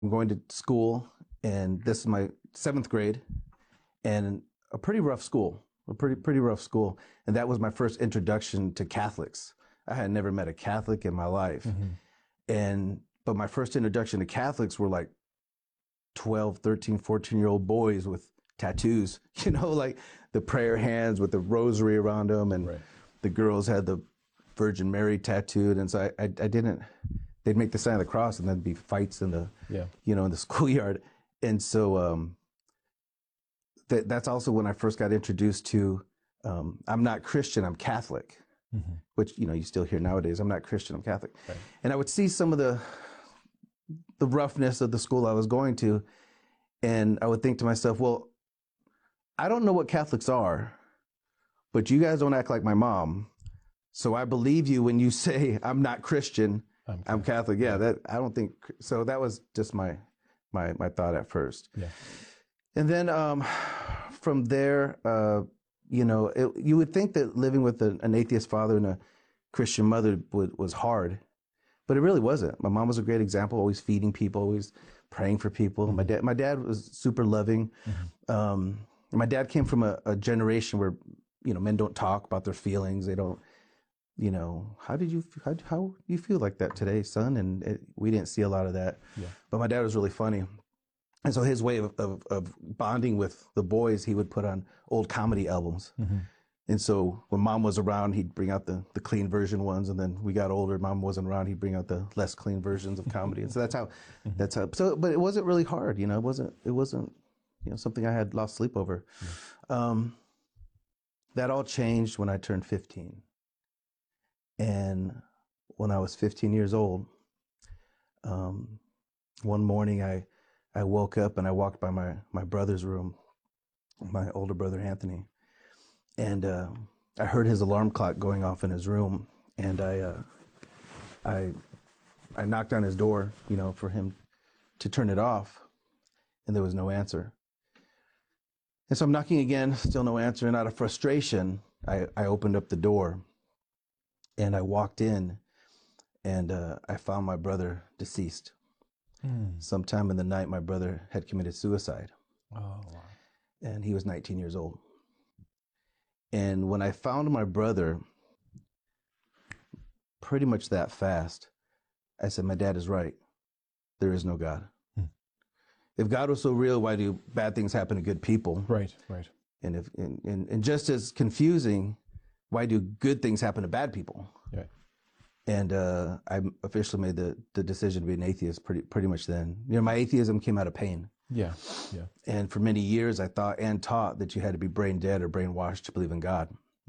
I'm going to school, and this is my seventh grade, and a pretty rough school, a pretty rough school, and that was my first introduction to Catholics. I had never met a Catholic in my life, but my first introduction to Catholics were like 12, 13, 14-year-old boys with tattoos, like the prayer hands with the rosary around them, and the girls had the Virgin Mary tattooed, and so I didn't. They'd make the sign of the cross, and there'd be fights in the, in the schoolyard, and so that's also when I first got introduced to. I'm not Christian, I'm Catholic, which you still hear nowadays. I'm not Christian, I'm Catholic, and I would see some of the roughness of the school I was going to, and I would think to myself, well, I don't know what Catholics are, but you guys don't act like my mom, so I believe you when you say I'm not Christian. I'm Catholic. Yeah, that I don't think so. That was just my thought at first. Yeah, and then from there, you would think that living with an atheist father and a Christian mother was hard, but it really wasn't. My mom was a great example, always feeding people, always praying for people. My dad was super loving. My dad came from a generation where men don't talk about their feelings. They don't. How do you feel like that today, son? And we didn't see a lot of that. Yeah. But my dad was really funny. And so his way of bonding with the boys, he would put on old comedy albums. And so when mom was around, he'd bring out the clean version ones. And then we got older, mom wasn't around, he'd bring out the less clean versions of comedy. And so that's how, but it wasn't really hard, it wasn't something I had lost sleep over. That all changed when I turned 15. And when I was 15 years old, one morning I woke up and I walked by my brother's room, my older brother Anthony, and I heard his alarm clock going off in his room, and I knocked on his door, for him to turn it off, and there was no answer. And so I'm knocking again, still no answer, and out of frustration, I opened up the door. And I walked in, and I found my brother deceased. Sometime in the night, my brother had committed suicide. Oh, wow. And he was 19 years old. And when I found my brother, pretty much that fast, I said, my dad is right. There is no God. If God was so real, why do bad things happen to good people? Right. And just as confusing, why do good things happen to bad people? Yeah. And I officially made the decision to be an atheist pretty much then. My atheism came out of pain. Yeah. And for many years, I thought and taught that you had to be brain dead or brainwashed to believe in God.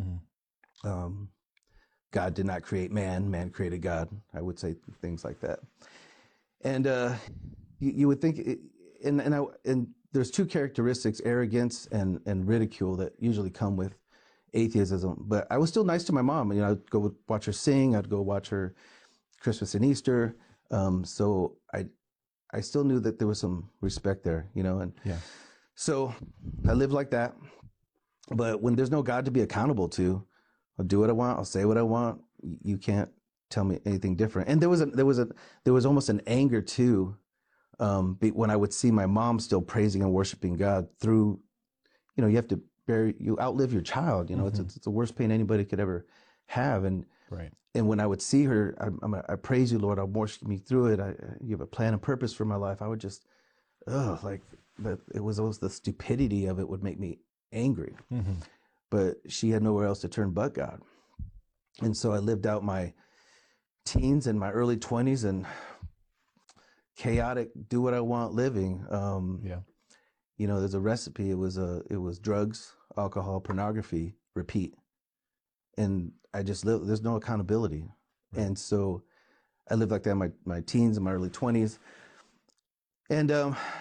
God did not create man; man created God. I would say things like that. And you would think, and there's two characteristics: arrogance and ridicule that usually come with atheism. But I was still nice to my mom. I'd go watch her sing. I'd go watch her Christmas and Easter. So I still knew that there was some respect there, and so I lived like that. But when there's no God to be accountable to, I'll do what I want. I'll say what I want. You can't tell me anything different. And there was almost an anger too, when I would see my mom still praising and worshiping God through, you have to you outlive your child. It's the worst pain anybody could ever have. And when I would see her, I praise you, Lord. I'm worshiping me through it. You have a plan and purpose for my life. I would just, like that. It was always the stupidity of it would make me angry. But she had nowhere else to turn but God. And so I lived out my teens and my early 20s and chaotic, do what I want living. There's a recipe. It was drugs, alcohol, pornography, repeat. And I just lived, there's no accountability. And so I lived like that in my teens and my early 20s. And,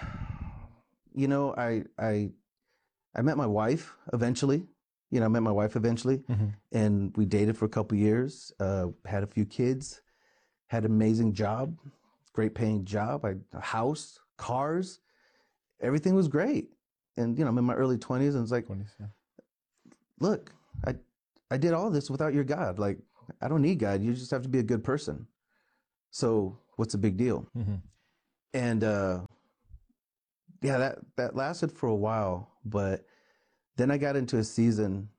I met my wife eventually. And we dated for a couple years, had a few kids, had an amazing job, great paying job, a house, cars, everything was great. And, I'm in my early 20s and it's like, look, I did all this without your God. Like, I don't need God. You just have to be a good person. So what's the big deal? And yeah, that lasted for a while, but then I got into a season.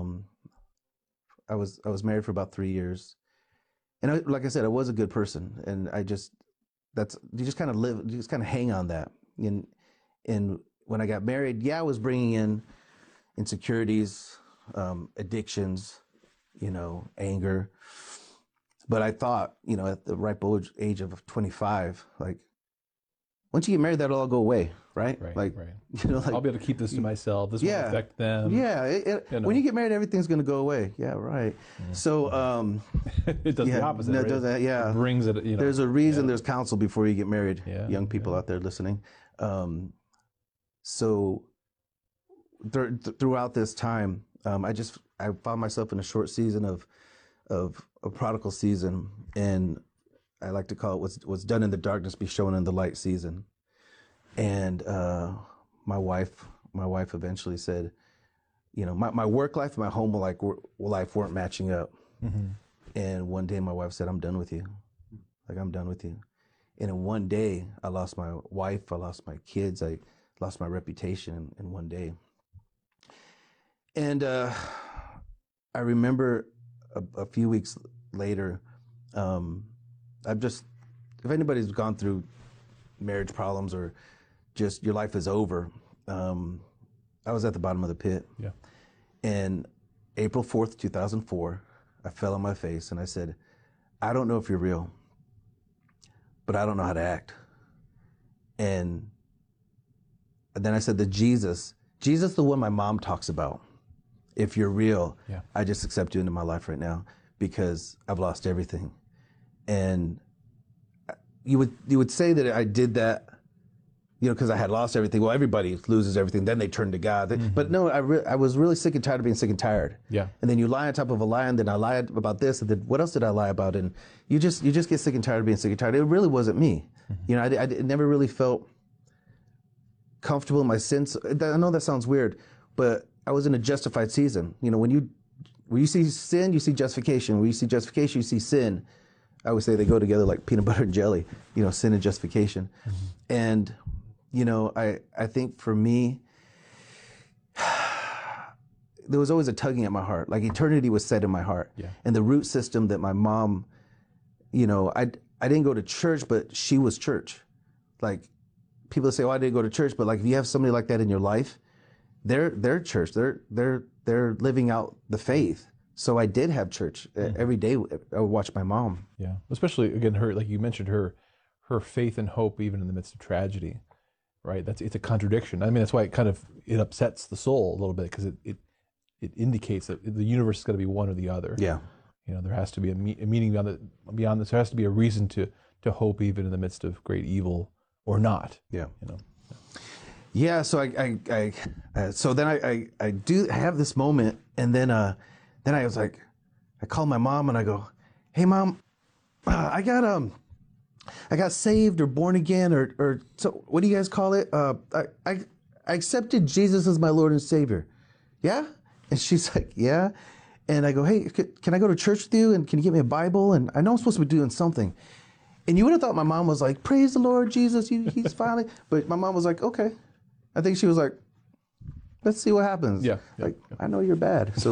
I was married for about 3 years, and like I said, I was a good person, and you just kind of live, you just kind of hang on that. And when I got married, yeah, I was bringing in insecurities, addictions, anger. But I thought, at the ripe old age of 25, like, once you get married, that'll all go away, right? Right, Like, right. like, I'll be able to keep this to myself. This won't yeah, affect them. yeah. When you get married, everything's going to go away. Yeah, right. So, It does the opposite. no, Right? does that, yeah. It brings it. There's a reason Yeah. there's counsel before you get married. Yeah, Young people out there listening. So throughout this time, I found myself in a short season of a prodigal season, and I like to call it what's done in the darkness be shown in the light season. And my wife eventually said, my work life and my home life weren't matching up. Mm-hmm. And one day my wife said, "I'm done with you. Like, I'm done with you." And in one day, I lost my wife, I lost my kids, I lost my reputation in one day. And I remember a few weeks later, if anybody's gone through marriage problems or just your life is over, I was at the bottom of the pit. Yeah. And April 4th, 2004, I fell on my face and I said, "I don't know if you're real, but I don't know how to act." And then I said to Jesus, the one my mom talks about, "If you're real, Yeah. I just accept you into my life right now because I've lost everything." And you would say that I did that, because I had lost everything. Well, everybody loses everything, then they turn to God. Mm-hmm. But no, I was really sick and tired of being sick and tired. Yeah. And then you lie on top of a lie, and then I lied about this, and then what else did I lie about? And you just get sick and tired of being sick and tired. It really wasn't me. Mm-hmm. I never really felt comfortable in my sins. I know that sounds weird, but I was in a justified season. When you see sin, you see justification. When you see justification, you see sin. I always say they go together like peanut butter and jelly, sin and justification. Mm-hmm. And, I think for me, there was always a tugging at my heart. Like, eternity was set in my heart. Yeah. And the root system that my mom, I didn't go to church, but she was church. Like, people say, "Oh, I didn't go to church," but like, if you have somebody like that in your life, they're church. They're living out the faith. So I did have church every day. I would watch my mom. Yeah, especially again, her, like you mentioned, her faith and hope even in the midst of tragedy, right? It's a contradiction. I mean, that's why it upsets the soul a little bit, because it indicates that the universe is going to be one or the other. Yeah. There has to be a meaning beyond this. There has to be a reason to hope even in the midst of great evil, or not. Yeah. Yeah. So so then I do have this moment, and then I was like, I called my mom and I go, "Hey, Mom, I got saved or born again or so what do you guys call it? I accepted Jesus as my Lord and Savior." "Yeah?" And she's like, "Yeah." And I go, "Hey, can I go to church with you? And can you get me a Bible? And I know I'm supposed to be doing something." And you would have thought my mom was like, "Praise the Lord, Jesus, he's finally." But my mom was like, "Okay." I think she was like, "Let's see what happens." Yeah. I know you're bad, so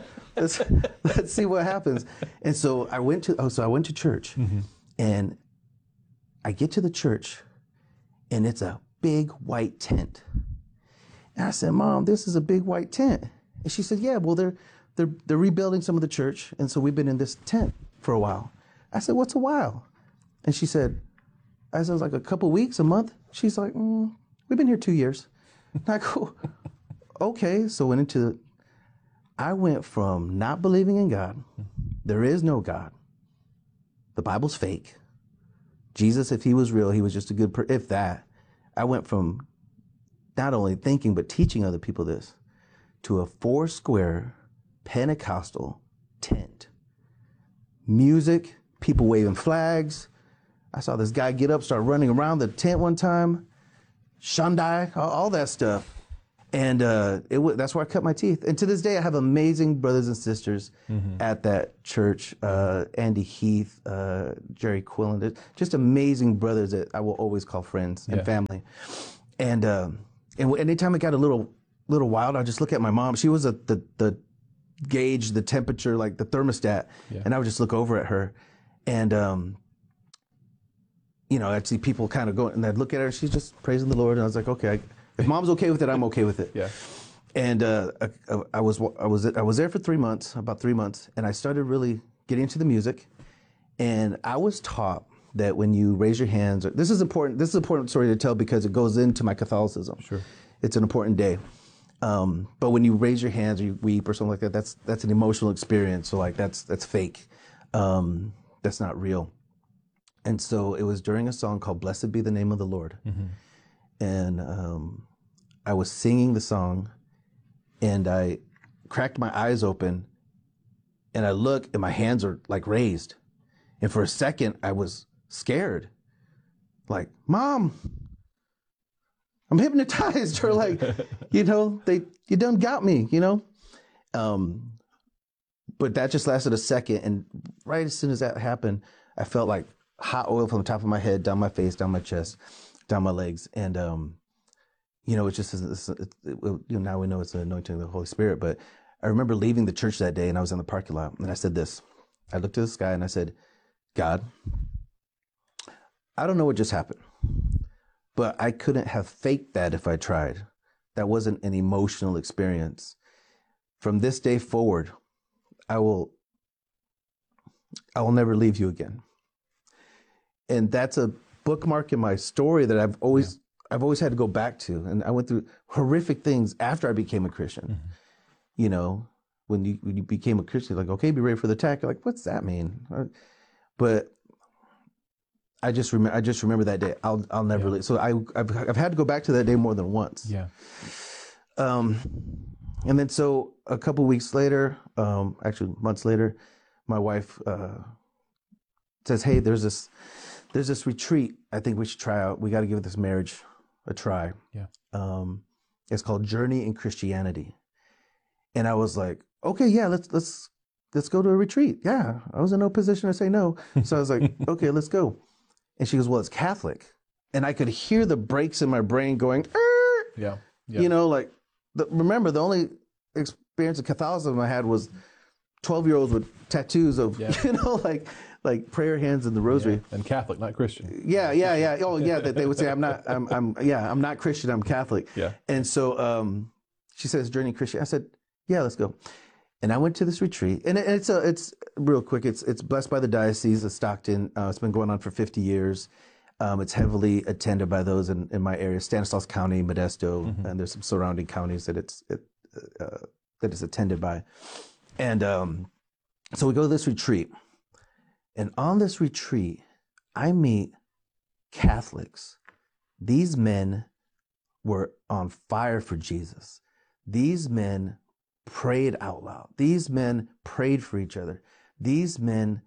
let's see what happens. And so I went to church, mm-hmm. and I get to the church, and it's a big white tent. And I said, "Mom, this is a big white tent." And she said, "Yeah, well, they're rebuilding some of the church, and so we've been in this tent for a while." I said, "What's a while?" And she said, I was like, "A couple weeks, a month?" She's like, "We've been here 2 years." And I go, "Okay." So I went from not believing in God, there is no God, the Bible's fake, Jesus, if he was real, he was just a good if that. I went from not only thinking but teaching other people this to a 4-square Pentecostal tent. Music, people waving flags. I saw this guy get up, start running around the tent one time. Shandai, all that stuff. And that's where I cut my teeth. And to this day, I have amazing brothers and sisters at that church. Andy Heath, Jerry Quillen, just amazing brothers that I will always call friends and family. And anytime it got a little wild, I just look at my mom. She was the gauge, the temperature, like the thermostat, and I would just look over at her, and I'd see people kind of going, and I'd look at her, and she's just praising the Lord, and I was like, okay. If mom's okay with it, I'm okay with it. Yeah. And I was there for 3 months, about 3 months, and I started really getting into the music. And I was taught that when you raise your hands, this is important. This is an important story to tell because it goes into my Catholicism. Sure. It's an important day. But when you raise your hands or you weep or something like that, that's an emotional experience. So like that's fake. That's not real. And so it was during a song called "Blessed Be the Name of the Lord." And I was singing the song, and I cracked my eyes open, and I look, and my hands are like raised. And for a second, I was scared. Like, Mom, I'm hypnotized, or like, you done got me, But that just lasted a second, and right as soon as that happened, I felt like hot oil from the top of my head, down my face, down my chest, down my legs, and it's just now we know it's the anointing of the Holy Spirit. But I remember leaving the church that day, and I was in the parking lot, and I said this. I looked to the sky, and I said, God, I don't know what just happened, but I couldn't have faked that if I tried. That wasn't an emotional experience. From this day forward, I will never leave you again. And that's a bookmark in my story that I've always had to go back to. And I went through horrific things after I became a Christian. When you became a Christian, like, okay, be ready for the attack. You're like, what's that mean? But I just remember that day. I'll never leave. So I've had to go back to that day more than once. Yeah. And then so a couple weeks later, actually months later, my wife says, hey, there's this retreat I think we should try out. We got to give this marriage a try. Yeah. It's called Journey in Christianity. And I was like, okay, yeah, let's go to a retreat. Yeah. I was in no position to say no. So I was like, okay, let's go. And she goes, well, it's Catholic. And I could hear the brakes in my brain going, yeah. Remember, the only experience of Catholicism I had was 12-year-olds with tattoos of, like prayer hands and the rosary. Yeah. And Catholic, not Christian. Yeah. Oh, yeah. That they would say, I'm not Christian, I'm Catholic. Yeah. And so she says, Journey Christian. I said, yeah, let's go. And I went to this retreat, and it's real quick. It's blessed by the Diocese of Stockton. It's been going on for 50 years. It's heavily attended by those in my area, Stanislaus County, Modesto, and there's some surrounding counties that it's attended by. And so we go to this retreat, and on this retreat, I meet Catholics. These men were on fire for Jesus. These men prayed out loud. These men prayed for each other. These men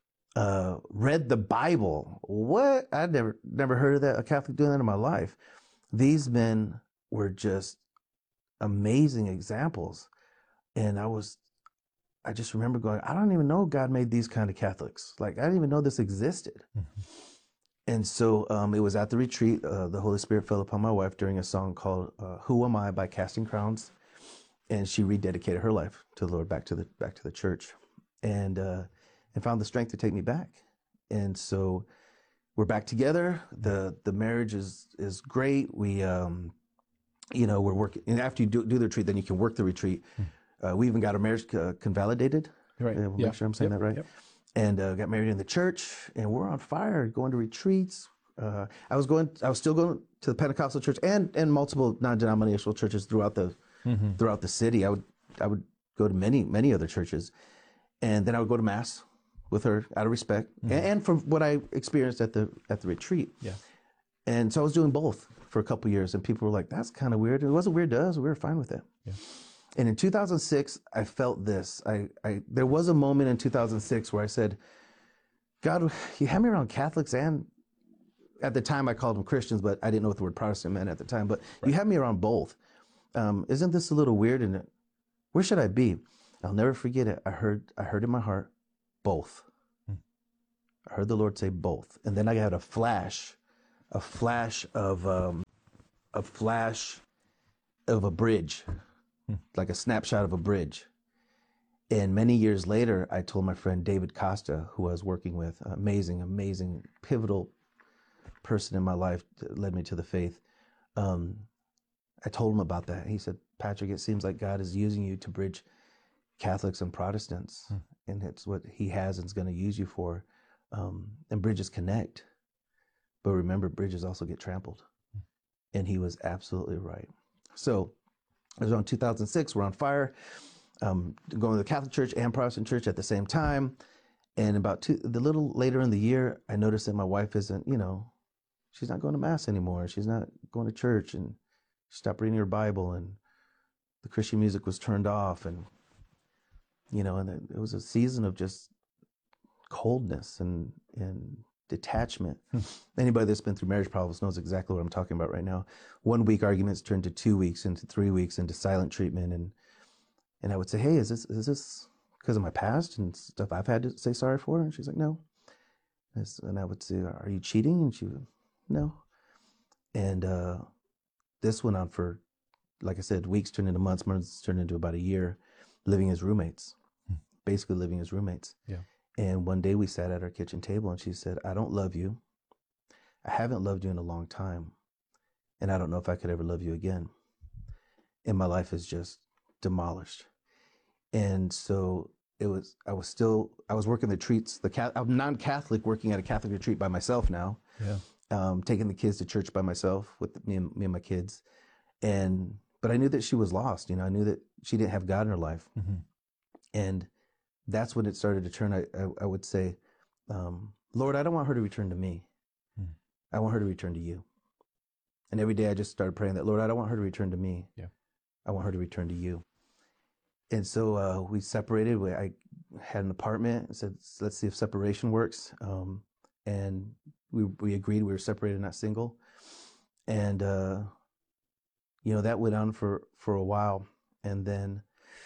read the Bible. What? I'd never heard of that, a Catholic doing that in my life. These men were just amazing examples. And I just remember going, I don't even know God made these kind of Catholics. Like, I didn't even know this existed. And so it was at the retreat, the Holy Spirit fell upon my wife during a song called Who Am I by Casting Crowns. And she rededicated her life to the Lord, back to the church, and found the strength to take me back. And so we're back together. The marriage is great. We we're working, and after you do the retreat, then you can work the retreat. We even got our marriage convalidated. Right. Make sure I'm saying that right. Yep. And got married in the church, and we're on fire, going to retreats. I was still going to the Pentecostal church and multiple non-denominational churches throughout the city. I would go to many other churches, and then I would go to mass with her out of respect, and from what I experienced at the retreat. Yeah. And so I was doing both for a couple of years, and people were like, "That's kind of weird." And it wasn't weird to us; we were fine with it. Yeah. And in 2006, I felt this. There was a moment in 2006 where I said, "God, you had me around Catholics, and at the time I called them Christians, but I didn't know what the word Protestant meant at the time. But you had me around both." isn't this a little weird? And where should I be? I'll never forget it. I heard in my heart, both. I heard the Lord say both. And then I got a flash of a bridge, like a snapshot of a bridge. And many years later, I told my friend David Costa, who I was working with, amazing, pivotal person in my life that led me to the faith. I told him about that. He said, Patrick, it seems like God is using you to bridge Catholics and Protestants. And it's what he has and is going to use you for. And bridges connect. But remember, bridges also get trampled. And he was absolutely right. So it was around 2006. We're on fire. Going to the Catholic Church and Protestant Church at the same time. And the little later in the year, I noticed that my wife isn't, she's not going to Mass anymore. She's not going to church, and she stopped reading her Bible, and the Christian music was turned off. And, and it was a season of just coldness and detachment. Anybody that's been through marriage problems knows exactly what I'm talking about right now. 1 week arguments turned to 2 weeks, into 3 weeks, into silent treatment. And I would say, hey, is this because of my past and stuff I've had to say sorry for? And she's like, no. And I would say, are you cheating? And she would, no. And this went on for, like I said, weeks turned into months turned into about a year, living as roommates, basically living as roommates. Yeah. And one day we sat at our kitchen table and she said, I don't love you. I haven't loved you in a long time. And I don't know if I could ever love you again. And my life is just demolished. And so I was working the retreats. I'm non-Catholic, working at a Catholic retreat by myself now. Yeah. Taking the kids to church by myself with me and my kids. But I knew that she was lost. I knew that she didn't have God in her life. And that's when it started to turn. I would say, Lord, I don't want her to return to me. I want her to return to you. And every day I just started praying that, Lord, I don't want her to return to me. Yeah. I want her to return to you. And so we separated. I had an apartment and said, let's see if separation works. And we agreed we were separated, not single. And, that went on for a while. And then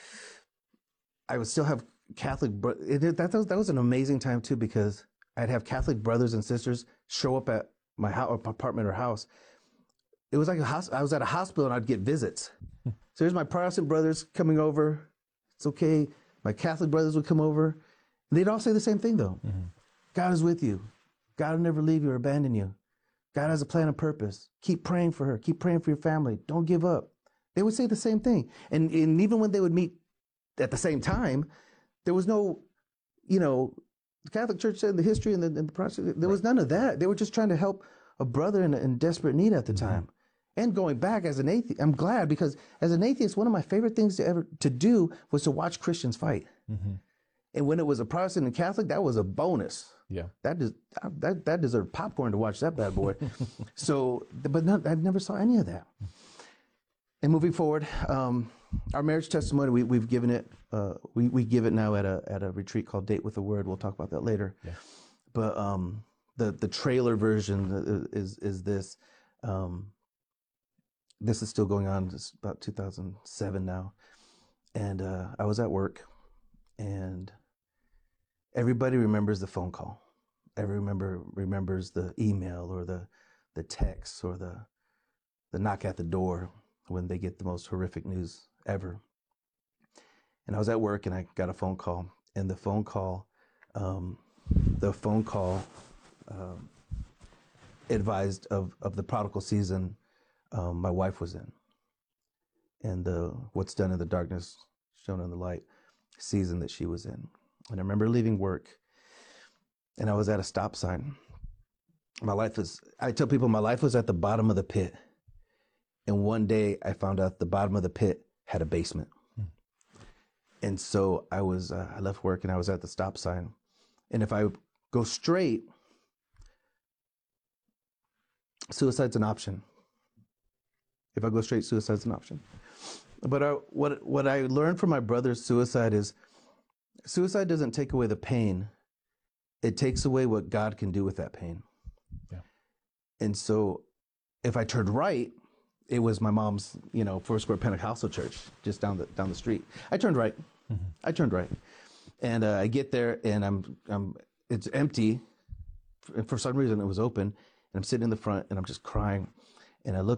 I would still have Catholic, that was an amazing time too, because I'd have Catholic brothers and sisters show up at my apartment or house. It was like I was at a hospital and I'd get visits. So here's my Protestant brothers coming over. It's okay. My Catholic brothers would come over. And they'd all say the same thing though. God is with you. God will never leave you or abandon you. God has a plan and purpose. Keep praying for her. Keep praying for your family. Don't give up. They would say the same thing. And even when they would meet at the same time, there was no, the Catholic Church said in the history and the Protestant, there was none of that. They were just trying to help a brother in desperate need at the time. And going back as an atheist, I'm glad, because as an atheist, one of my favorite things to do was to watch Christians fight. And when it was a Protestant and Catholic, that was a bonus. Yeah, that deserved popcorn to watch that bad boy. So, but I never saw any of that. And moving forward, our marriage testimony, we've given it. We give it now at a retreat called Date with the Word. We'll talk about that later. Yeah. But the trailer version is this. This is still going on. It's about 2007 now, and I was at work, and everybody remembers the phone call. Everyone remembers the email or the text or the knock at the door when they get the most horrific news ever. And I was at work and I got a phone call, and the phone call advised of the prodigal season my wife was in, and the what's done in the darkness shown in the light season that she was in. And I remember leaving work, and I was at a stop sign. I tell people my life was at the bottom of the pit. And one day I found out the bottom of the pit had a basement. And so I left work and I was at the stop sign. And if I go straight, suicide's an option. If I go straight, suicide's an option. But what I learned from my brother's suicide is suicide doesn't take away the pain. It takes away what God can do with that pain. Yeah. And so if I turned right, it was my mom's, Foursquare Pentecostal church just down the street. I turned right. I turned right, and I get there, and it's empty. And for some reason, it was open, and I'm sitting in the front, and I'm just crying, and I look